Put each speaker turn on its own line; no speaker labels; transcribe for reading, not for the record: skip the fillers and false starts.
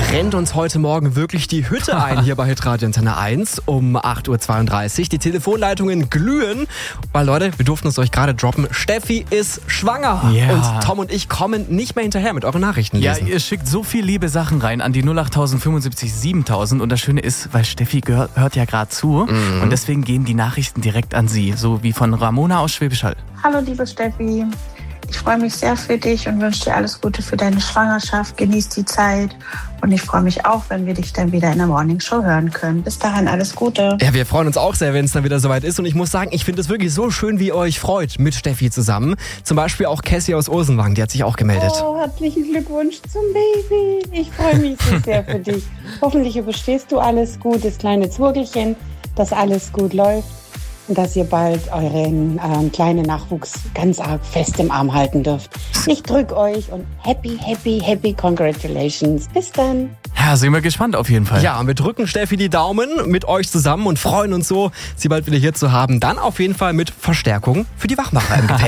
rennt uns heute Morgen wirklich die Hütte ein hier bei Hitradio Antenne 1 um 8.32 Uhr. Die Telefonleitungen glühen, weil Leute, wir durften es euch gerade droppen, Steffi ist schwanger.
Ja.
Und Tom und ich kommen nicht mehr hinterher mit euren Nachrichten lesen.
Ja, ihr schickt so viel liebe Sachen rein an die 08000 75 7000 und das Schöne ist, weil Steffi hört ja gerade zu und deswegen gehen die Nachrichten direkt an sie, so wie von Ramona aus Schwäbisch Hall.
Hallo liebe Steffi, ich freue mich sehr für dich und wünsche dir alles Gute für deine Schwangerschaft. Genieß die Zeit und ich freue mich auch, wenn wir dich dann wieder in der Morningshow hören können. Bis dahin alles Gute.
Ja, wir freuen uns auch sehr, wenn es dann wieder soweit ist. Und ich muss sagen, ich finde es wirklich so schön, wie ihr euch freut mit Steffi zusammen. Zum Beispiel auch Cassie aus Ursenwang, die hat sich auch gemeldet.
Oh, herzlichen Glückwunsch zum Baby. Ich freue mich so sehr für dich. Hoffentlich überstehst du alles gut, das kleine Zwurgelchen, dass alles gut läuft und dass ihr bald euren kleinen Nachwuchs ganz arg fest im Arm halten dürft. Ich drücke euch und happy congratulations. Bis dann.
Ja, sind wir gespannt auf jeden Fall.
Ja, und wir drücken Steffi die Daumen mit euch zusammen und freuen uns so, sie bald wieder hier zu haben. Dann auf jeden Fall mit Verstärkung für die Wachmacher im Gepäck.